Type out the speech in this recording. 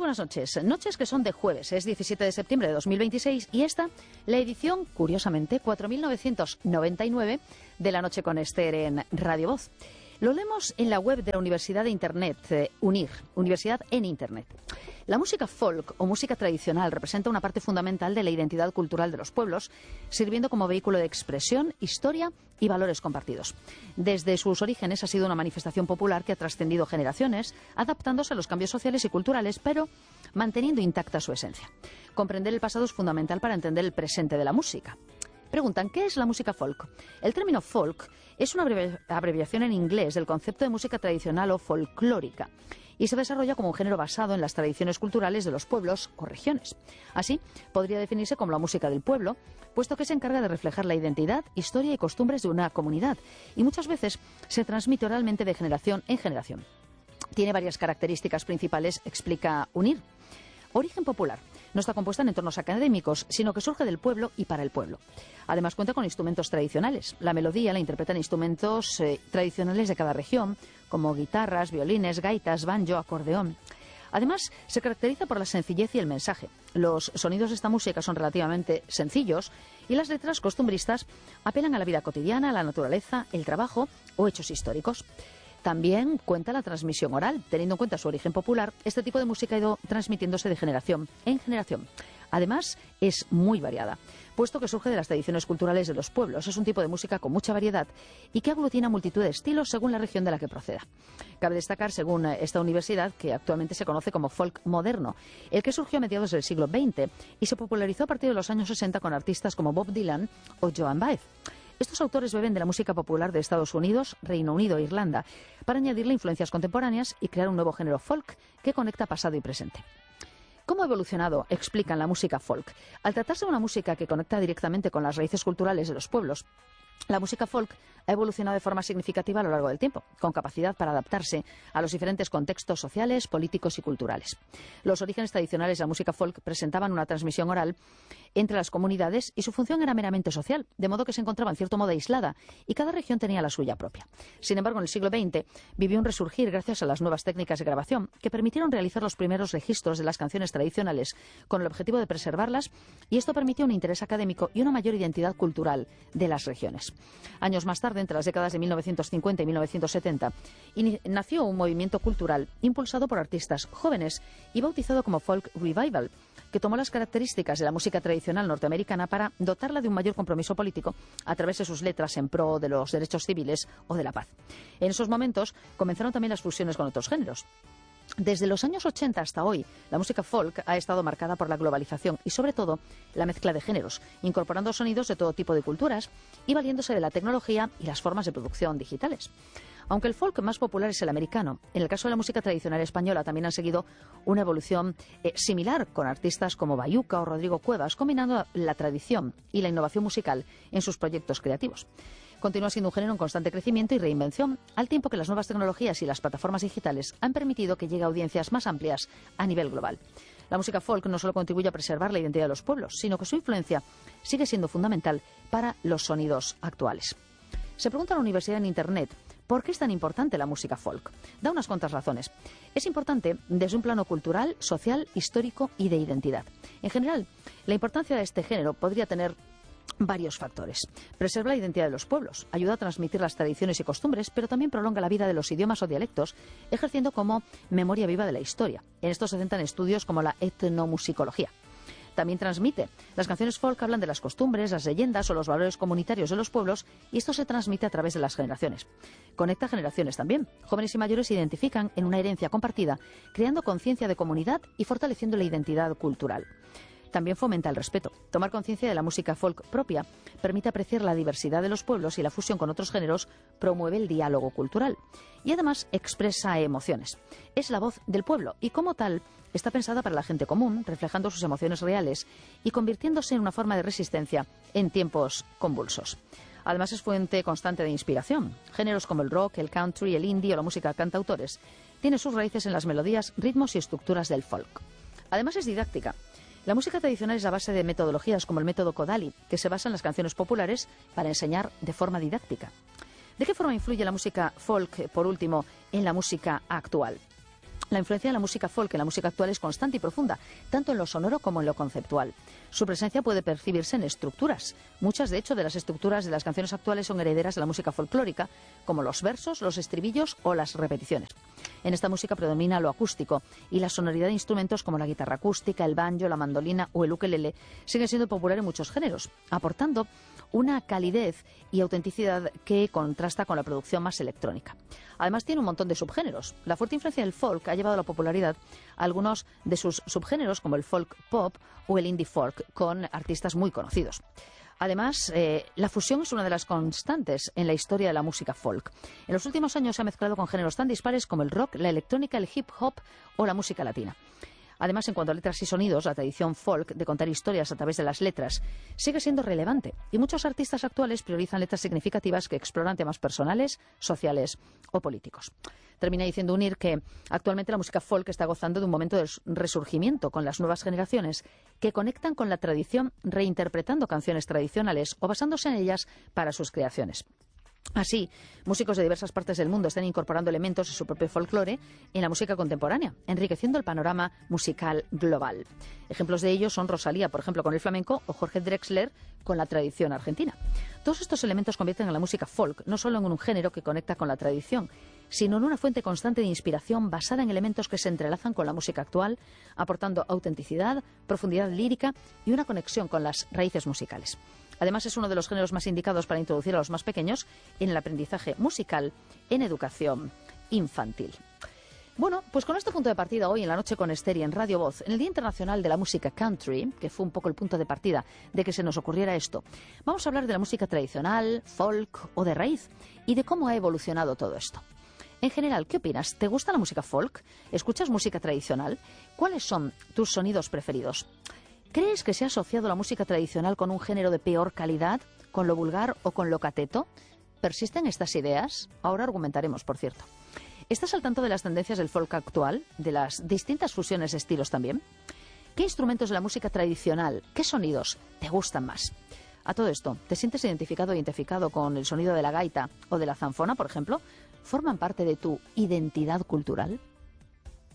buenas noches. Noches que son de jueves, es 17 de septiembre de 2026 y esta, la edición, curiosamente, 4999 de La Noche con Esther en Radio Voz. Lo leemos en la web de la Universidad de Internet, UNIR, Universidad en Internet. La música folk o música tradicional representa una parte fundamental de la identidad cultural de los pueblos, sirviendo como vehículo de expresión, historia y valores compartidos. Desde sus orígenes ha sido una manifestación popular que ha trascendido generaciones, adaptándose a los cambios sociales y culturales, pero manteniendo intacta su esencia. Comprender el pasado es fundamental para entender el presente de la música. Preguntan, ¿qué es la música folk? El término folk es una abreviación en inglés del concepto de música tradicional o folclórica y se desarrolla como un género basado en las tradiciones culturales de los pueblos o regiones. Así, podría definirse como la música del pueblo, puesto que se encarga de reflejar la identidad, historia y costumbres de una comunidad y muchas veces se transmite oralmente de generación en generación. Tiene varias características principales, explica UNIR. Origen popular. No está compuesta en entornos académicos, sino que surge del pueblo y para el pueblo. Además cuenta con instrumentos tradicionales. La melodía la interpretan instrumentos tradicionales de cada región, como guitarras, violines, gaitas, banjo, acordeón. Además, se caracteriza por la sencillez y el mensaje. Los sonidos de esta música son relativamente sencillos y las letras costumbristas apelan a la vida cotidiana, a la naturaleza, el trabajo o hechos históricos. También cuenta la transmisión oral. Teniendo en cuenta su origen popular, este tipo de música ha ido transmitiéndose de generación en generación. Además, es muy variada, puesto que surge de las tradiciones culturales de los pueblos. Es un tipo de música con mucha variedad y que aglutina multitud de estilos según la región de la que proceda. Cabe destacar, según esta universidad, que actualmente se conoce como folk moderno, el que surgió a mediados del siglo XX y se popularizó a partir de los años 60 con artistas como Bob Dylan o Joan Baez. Estos autores beben de la música popular de Estados Unidos, Reino Unido e Irlanda para añadirle influencias contemporáneas y crear un nuevo género folk que conecta pasado y presente. ¿Cómo ha evolucionado? Explican la música folk. Al tratarse de una música que conecta directamente con las raíces culturales de los pueblos, la música folk ha evolucionado de forma significativa a lo largo del tiempo, con capacidad para adaptarse a los diferentes contextos sociales, políticos y culturales. Los orígenes tradicionales de la música folk presentaban una transmisión oral entre las comunidades y su función era meramente social, de modo que se encontraba en cierto modo aislada y cada región tenía la suya propia. Sin embargo, en el siglo XX vivió un resurgir gracias a las nuevas técnicas de grabación que permitieron realizar los primeros registros de las canciones tradicionales con el objetivo de preservarlas, y esto permitió un interés académico y una mayor identidad cultural de las regiones. Años más tarde, entre las décadas de 1950 y 1970, nació un movimiento cultural impulsado por artistas jóvenes y bautizado como Folk Revival, que tomó las características de la música tradicional norteamericana para dotarla de un mayor compromiso político a través de sus letras en pro de los derechos civiles o de la paz. En esos momentos comenzaron también las fusiones con otros géneros. Desde los años 80 hasta hoy, la música folk ha estado marcada por la globalización y, sobre todo, la mezcla de géneros, incorporando sonidos de todo tipo de culturas y valiéndose de la tecnología y las formas de producción digitales. Aunque el folk más popular es el americano, en el caso de la música tradicional española también han seguido una evolución similar, con artistas como Bayuca o Rodrigo Cuevas, combinando la tradición y la innovación musical en sus proyectos creativos. Continúa siendo un género en constante crecimiento y reinvención, al tiempo que las nuevas tecnologías y las plataformas digitales han permitido que llegue a audiencias más amplias a nivel global. La música folk no solo contribuye a preservar la identidad de los pueblos, sino que su influencia sigue siendo fundamental para los sonidos actuales. Se pregunta a la Universidad en Internet, ¿por qué es tan importante la música folk? Da unas cuantas razones. Es importante desde un plano cultural, social, histórico y de identidad. En general, la importancia de este género podría tener varios factores. Preserva la identidad de los pueblos, ayuda a transmitir las tradiciones y costumbres, pero también prolonga la vida de los idiomas o dialectos, ejerciendo como memoria viva de la historia. En esto se centran estudios como la etnomusicología. También transmite. Las canciones folk hablan de las costumbres, las leyendas o los valores comunitarios de los pueblos, y esto se transmite a través de las generaciones. Conecta generaciones también. Jóvenes y mayores se identifican en una herencia compartida, creando conciencia de comunidad y fortaleciendo la identidad cultural. También fomenta el respeto. Tomar conciencia de la música folk propia permite apreciar la diversidad de los pueblos, y la fusión con otros géneros promueve el diálogo cultural. Y además expresa emociones. Es la voz del pueblo y, como tal, está pensada para la gente común, reflejando sus emociones reales y convirtiéndose en una forma de resistencia en tiempos convulsos. Además, es fuente constante de inspiración. Géneros como el rock, el country, el indie o la música cantautores tienen sus raíces en las melodías, ritmos y estructuras del folk. Además, es didáctica. La música tradicional es la base de metodologías como el método Kodály, que se basa en las canciones populares para enseñar de forma didáctica. ¿De qué forma influye la música folk, por último, en la música actual? La influencia de la música folk en la música actual es constante y profunda, tanto en lo sonoro como en lo conceptual. Su presencia puede percibirse en estructuras. Muchas, de hecho, de las estructuras de las canciones actuales son herederas de la música folclórica, como los versos, los estribillos o las repeticiones. En esta música predomina lo acústico y la sonoridad de instrumentos como la guitarra acústica, el banjo, la mandolina o el ukelele sigue siendo popular en muchos géneros, aportando una calidez y autenticidad que contrasta con la producción más electrónica. Además, tiene un montón de subgéneros. La fuerte influencia del folk ha llevado a la popularidad a algunos de sus subgéneros, como el folk pop o el indie folk, con artistas muy conocidos. Además, la fusión es una de las constantes en la historia de la música folk. En los últimos años se ha mezclado con géneros tan dispares como el rock, la electrónica, el hip hop o la música latina. Además, en cuanto a letras y sonidos, la tradición folk de contar historias a través de las letras sigue siendo relevante y muchos artistas actuales priorizan letras significativas que exploran temas personales, sociales o políticos. Termina diciendo Unir que actualmente la música folk está gozando de un momento de resurgimiento con las nuevas generaciones que conectan con la tradición reinterpretando canciones tradicionales o basándose en ellas para sus creaciones. Así, músicos de diversas partes del mundo están incorporando elementos de su propio folclore en la música contemporánea, enriqueciendo el panorama musical global. Ejemplos de ello son Rosalía, por ejemplo, con el flamenco, o Jorge Drexler con la tradición argentina. Todos estos elementos convierten a la música folk no solo en un género que conecta con la tradición, sino en una fuente constante de inspiración basada en elementos que se entrelazan con la música actual, aportando autenticidad, profundidad lírica y una conexión con las raíces musicales. Además, es uno de los géneros más indicados para introducir a los más pequeños en el aprendizaje musical en educación infantil. Bueno, pues con este punto de partida hoy en La Noche con Esther y en Radio Voz, en el Día Internacional de la Música Country, que fue un poco el punto de partida de que se nos ocurriera esto, vamos a hablar de la música tradicional, folk o de raíz y de cómo ha evolucionado todo esto. En general, ¿qué opinas? ¿Te gusta la música folk? ¿Escuchas música tradicional? ¿Cuáles son tus sonidos preferidos? ¿Crees que se ha asociado la música tradicional con un género de peor calidad, con lo vulgar o con lo cateto? ¿Persisten estas ideas? Ahora argumentaremos, por cierto. ¿Estás al tanto de las tendencias del folk actual, de las distintas fusiones de estilos también? ¿Qué instrumentos de la música tradicional, qué sonidos te gustan más? A todo esto, ¿te sientes identificado o identificado con el sonido de la gaita o de la zanfona, por ejemplo? ¿Forman parte de tu identidad cultural?